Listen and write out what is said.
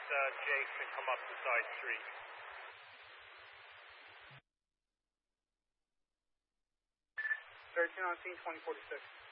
Jake to come up the side street. 13 on scene, 2046.